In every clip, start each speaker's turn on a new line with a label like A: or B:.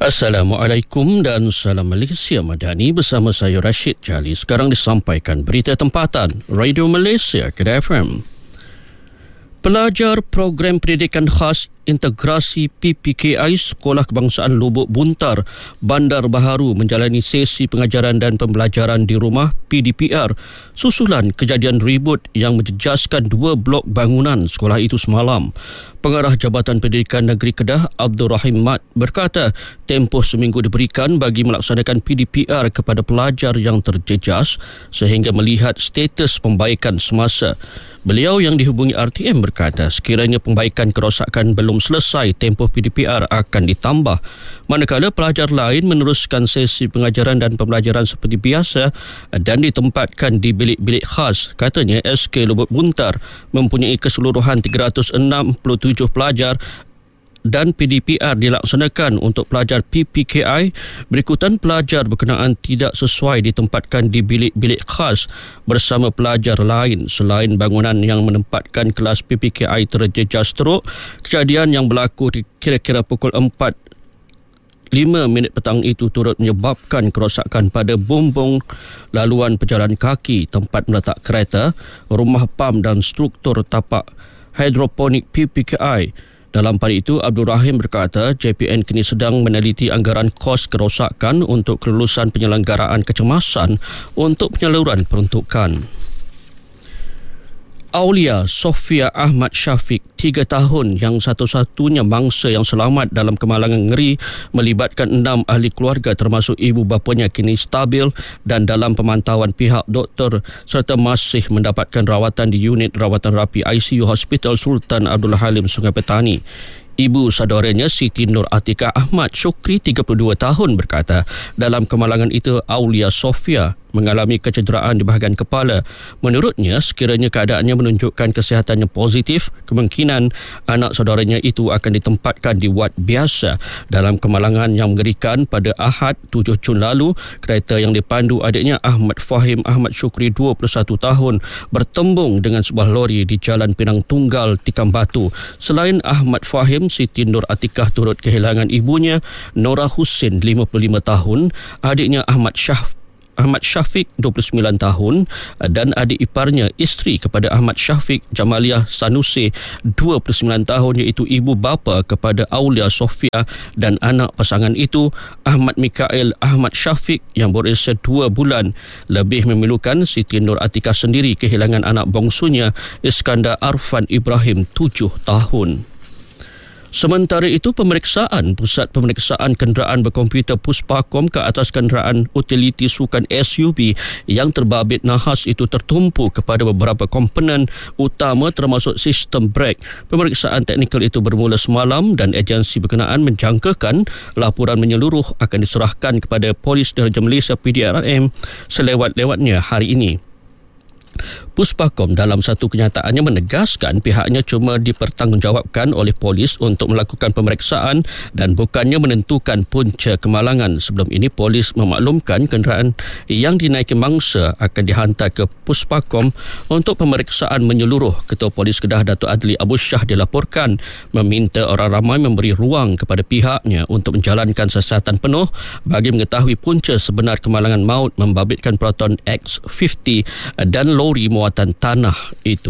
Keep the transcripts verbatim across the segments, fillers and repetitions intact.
A: Assalamualaikum dan salam Malaysia Madani bersama saya Rashid Jali. Sekarang disampaikan berita tempatan Radio Malaysia Kedah F M. Pelajar program pendidikan khas integrasi P P K I Sekolah Kebangsaan Lubuk Buntar, Bandar Baharu menjalani sesi pengajaran dan pembelajaran di rumah P D P R susulan kejadian ribut yang menjejaskan dua blok bangunan sekolah itu semalam. Pengarah Jabatan Pendidikan Negeri Kedah, Abdul Rahim Mat, berkata tempoh seminggu diberikan bagi melaksanakan P D P R kepada pelajar yang terjejas sehingga melihat status pembaikan semasa. Beliau yang dihubungi R T M berkata sekiranya pembaikan kerosakan belum selesai, tempoh P D P R akan ditambah. Manakala pelajar lain meneruskan sesi pengajaran dan pembelajaran seperti biasa dan ditempatkan di bilik-bilik khas. Katanya S K Lubuk Buntar mempunyai keseluruhan tiga ratus enam puluh tujuh pelajar dan P D P R dilaksanakan untuk pelajar P P K I. Berikutan pelajar berkenaan tidak sesuai ditempatkan di bilik-bilik khas bersama pelajar lain. Selain bangunan yang menempatkan kelas P P K I terjejas teruk, kejadian yang berlaku di kira-kira pukul empat lima minit petang itu turut menyebabkan kerosakan pada bumbung laluan pejalan kaki, tempat meletak kereta, rumah pam dan struktur tapak hidroponik P P K I. Dalam pada itu, Abdul Rahim berkata J P N kini sedang meneliti anggaran kos kerosakan untuk kelulusan penyelenggaraan kecemasan untuk penyaluran peruntukan. Aulia Sofia Ahmad Syafiq, tiga tahun, yang satu-satunya mangsa yang selamat dalam kemalangan ngeri melibatkan enam ahli keluarga termasuk ibu bapanya, kini stabil dan dalam pemantauan pihak doktor serta masih mendapatkan rawatan di unit rawatan rapi I C U Hospital Sultan Abdul Halim, Sungai Petani. Ibu saudaranya Siti Nur Atikah Ahmad Syukri, tiga puluh dua tahun, berkata dalam kemalangan itu Aulia Sofia mengalami kecederaan di bahagian kepala. Menurutnya, sekiranya keadaannya menunjukkan kesihatannya positif, kemungkinan anak saudaranya itu akan ditempatkan di wad biasa. Dalam kemalangan yang mengerikan pada Ahad tujuh Jun lalu, kereta yang dipandu adiknya Ahmad Fahim Ahmad Syukri, dua puluh satu tahun, bertembung dengan sebuah lori di Jalan Pinang Tunggal, Tikam Batu. Selain Ahmad Fahim, Siti Nur Atikah turut kehilangan ibunya Nora Husin, lima puluh lima tahun, adiknya Ahmad Syaf Ahmad Syafiq, dua puluh sembilan tahun, dan adik iparnya, isteri kepada Ahmad Syafiq, Jamaliah Sanusi, dua puluh sembilan tahun, iaitu ibu bapa kepada Aulia Sofia dan anak pasangan itu, Ahmad Mikael Ahmad Syafiq, yang berusia dua bulan. Lebih memilukan, Siti Nur Atikah sendiri kehilangan anak bongsunya, Iskandar Arfan Ibrahim, tujuh tahun. Sementara itu, pemeriksaan Pusat Pemeriksaan Kenderaan Berkomputer Puspakom ke atas kenderaan utiliti sukan S U V yang terbabit nahas itu tertumpu kepada beberapa komponen utama termasuk sistem brek. Pemeriksaan teknikal itu bermula semalam dan agensi berkenaan menjangkakan laporan menyeluruh akan diserahkan kepada Polis Diraja Malaysia P D R M selewat-lewatnya hari ini. Puspakom dalam satu kenyataannya menegaskan pihaknya cuma dipertanggungjawabkan oleh polis untuk melakukan pemeriksaan dan bukannya menentukan punca kemalangan. Sebelum ini, polis memaklumkan kenderaan yang dinaiki mangsa akan dihantar ke Puspakom untuk pemeriksaan menyeluruh. Ketua Polis Kedah, Datuk Adli Abu Shah, dilaporkan meminta orang ramai memberi ruang kepada pihaknya untuk menjalankan siasatan penuh bagi mengetahui punca sebenar kemalangan maut membabitkan Proton X lima puluh dan lori muatan tanah itu.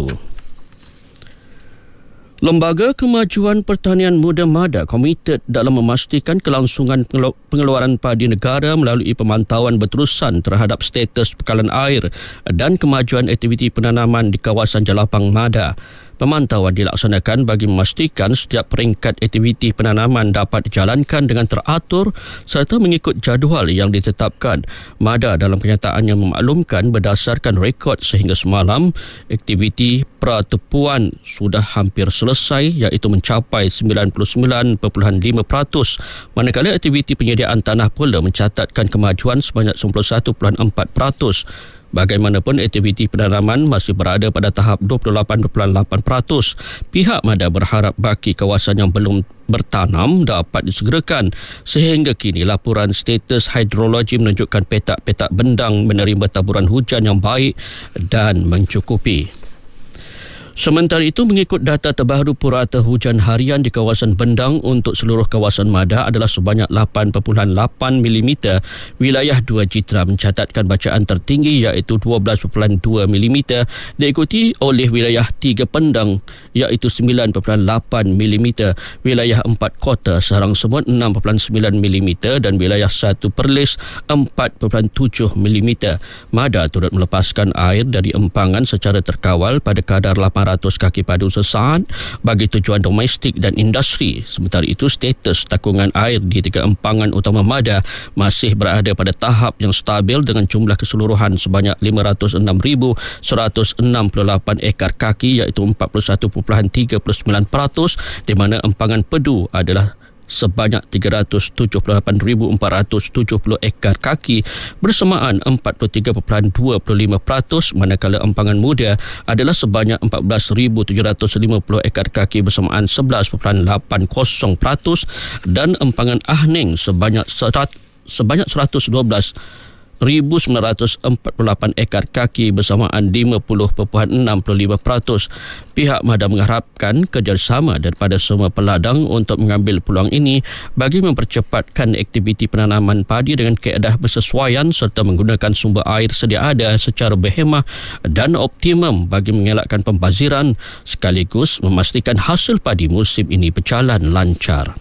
A: Lembaga Kemajuan Pertanian Muda MADA komited dalam memastikan kelangsungan pengeluaran padi negara melalui pemantauan berterusan terhadap status bekalan air dan kemajuan aktiviti penanaman di kawasan Jelapang MADA. Pemantauan dilaksanakan bagi memastikan setiap peringkat aktiviti penanaman dapat dijalankan dengan teratur serta mengikut jadual yang ditetapkan. MADA dalam kenyataannya memaklumkan berdasarkan rekod sehingga semalam, aktiviti pratepuan sudah hampir selesai, iaitu mencapai sembilan puluh sembilan perpuluhan lima peratus, manakala aktiviti penyediaan tanah pula mencatatkan kemajuan sebanyak sembilan puluh satu perpuluhan empat peratus. Bagaimanapun, aktiviti penanaman masih berada pada tahap dua puluh lapan perpuluhan lapan peratus. Pihak MADA berharap baki kawasan yang belum bertanam dapat disegerakan. Sehingga kini, laporan status hidrologi menunjukkan petak-petak bendang menerima taburan hujan yang baik dan mencukupi. Sementara itu, mengikut data terbaru purata hujan harian di kawasan Bendang untuk seluruh kawasan Madah adalah sebanyak lapan perpuluhan lapan milimeter. Wilayah dua Jitra mencatatkan bacaan tertinggi iaitu dua belas perpuluhan dua milimeter, diikuti oleh wilayah tiga Pendang iaitu sembilan perpuluhan lapan milimeter, wilayah empat Kota Sarang Semut enam perpuluhan sembilan milimeter dan wilayah satu Perlis empat perpuluhan tujuh milimeter. Madah turut melepaskan air dari empangan secara terkawal pada kadar lapan ratus kaki padu sesaat bagi tujuan domestik dan industri. Sementara itu, status takungan air di tiga empangan utama Madah masih berada pada tahap yang stabil dengan jumlah keseluruhan sebanyak lima ratus enam ribu seratus enam puluh lapan ekar kaki iaitu empat puluh satu perpuluhan tiga sembilan peratus, di mana empangan Pedu adalah sebanyak tiga ratus tujuh puluh lapan ribu empat ratus tujuh puluh ekar kaki bersamaan empat puluh tiga perpuluhan dua lima peratus, manakala empangan Muda adalah sebanyak empat belas ribu tujuh ratus lima puluh ekar kaki bersamaan sebelas perpuluhan lapan kosong peratus dan empangan Ahning sebanyak sebanyak seratus dua belas ribu sembilan ratus empat puluh lapan ekar kaki bersamaan lima puluh perpuluhan enam lima peratus. Pihak Madah mengharapkan kerjasama daripada semua peladang untuk mengambil peluang ini bagi mempercepatkan aktiviti penanaman padi dengan kaedah bersesuaian serta menggunakan sumber air sedia ada secara berhemah dan optimum bagi mengelakkan pembaziran sekaligus memastikan hasil padi musim ini berjalan lancar.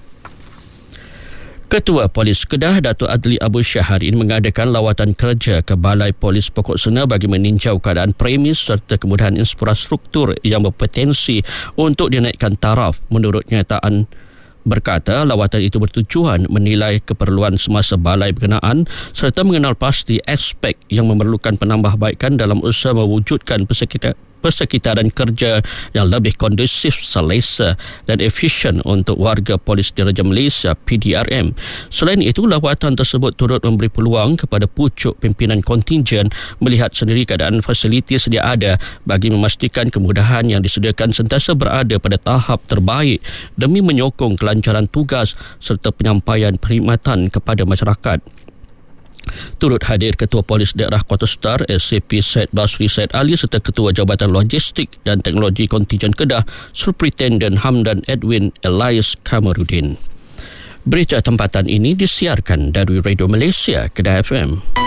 A: Ketua Polis Kedah, Datuk Adli Abu Syah, hari ini mengadakan lawatan kerja ke Balai Polis Pokok Sena bagi meninjau keadaan premis serta kemudahan infrastruktur yang berpotensi untuk dinaikkan taraf. Menurut nyataan berkata, lawatan itu bertujuan menilai keperluan semasa balai berkenaan serta mengenal pasti aspek yang memerlukan penambahbaikan dalam usaha mewujudkan persekitaran persekitaran kerja yang lebih kondusif, selesa dan efisien untuk warga Polis Diraja Malaysia P D R M. Selain itu, lawatan tersebut turut memberi peluang kepada pucuk pimpinan kontingen melihat sendiri keadaan fasiliti sedia ada bagi memastikan kemudahan yang disediakan sentiasa berada pada tahap terbaik demi menyokong kelancaran tugas serta penyampaian perkhidmatan kepada masyarakat. Turut hadir Ketua Polis Daerah Kota Star S C P Syed Basri Syed Ali serta Ketua Jabatan Logistik dan Teknologi Kontingen Kedah Superintendent Hamdan Edwin Elias Kamarudin. Berita tempatan ini disiarkan dari Radio Malaysia Kedah F M.